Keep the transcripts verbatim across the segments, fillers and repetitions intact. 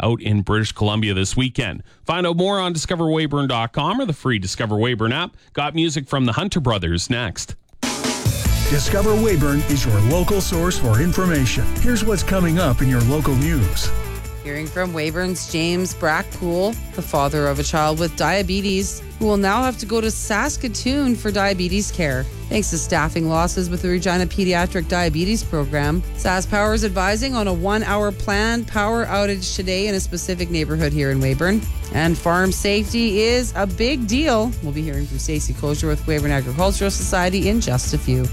out in British Columbia this weekend. Find out more on discover weyburn dot com or the free Discover Weyburn app. Got music from the Hunter Brothers next. Discover Weyburn is your local source for information. Here's what's coming up in your local news. Hearing from Weyburn's James Brackpool, the father of a child with diabetes, who will now have to go to Saskatoon for diabetes care. Thanks to staffing losses with the Regina Pediatric Diabetes Program, SaskPower is advising on a one-hour planned power outage today in a specific neighborhood here in Weyburn. And farm safety is a big deal. We'll be hearing from Stacey Kosher with Weyburn Agricultural Society in just a few.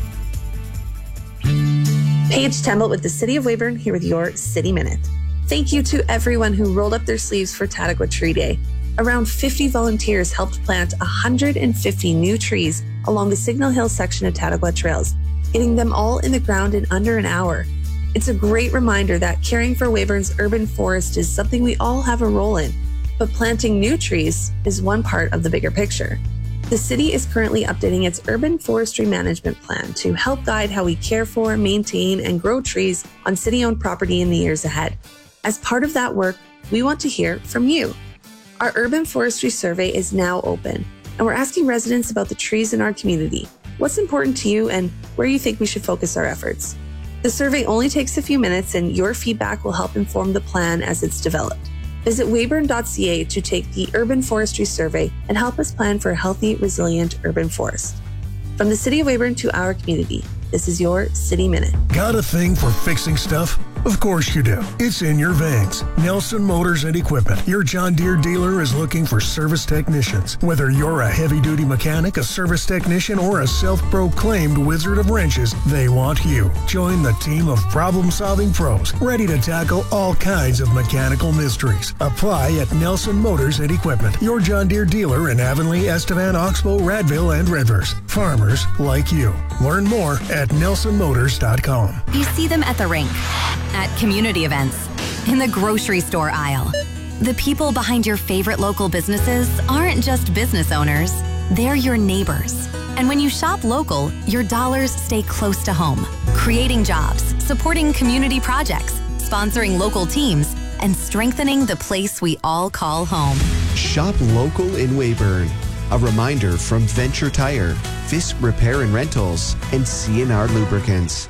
Paige Temple with the City of Weyburn here with your City Minute. Thank you to everyone who rolled up their sleeves for Tattagua Tree Day. Around fifty volunteers helped plant one hundred fifty new trees along the Signal Hill section of Tattagua Trails, getting them all in the ground in under an hour. It's a great reminder that caring for Weyburn's urban forest is something we all have a role in, but planting new trees is one part of the bigger picture. The city is currently updating its urban forestry management plan to help guide how we care for, maintain, and grow trees on city-owned property in the years ahead. As part of that work, we want to hear from you. Our urban forestry survey is now open, and we're asking residents about the trees in our community, what's important to you, and where you think we should focus our efforts. The survey only takes a few minutes, and your feedback will help inform the plan as it's developed. Visit weyburn dot c a to take the urban forestry survey and help us plan for a healthy, resilient urban forest. From the City of Weyburn to our community, this is your City Minute. Got a thing for fixing stuff? Of course you do. It's in your veins. Nelson Motors and Equipment, your John Deere dealer, is looking for service technicians. Whether you're a heavy-duty mechanic, a service technician, or a self-proclaimed wizard of wrenches, they want you. Join the team of problem-solving pros, ready to tackle all kinds of mechanical mysteries. Apply at Nelson Motors and Equipment, your John Deere dealer in Avonlea, Estevan, Oxbow, Radville, and Redvers. Farmers like you. Learn more at nelson motors dot com. You see them at the rink, at community events, in the grocery store aisle. The people behind your favorite local businesses aren't just business owners, they're your neighbors. And when you shop local, your dollars stay close to home, creating jobs, supporting community projects, sponsoring local teams, and strengthening the place we all call home. Shop local in Weyburn. A reminder from Venture Tire, Fisk Repair and Rentals, and C and R Lubricants.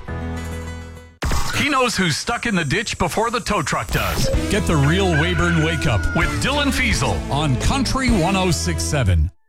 He knows who's stuck in the ditch before the tow truck does. Get the real Weyburn Wake Up with Dylan Fiesel on Country one oh six point seven.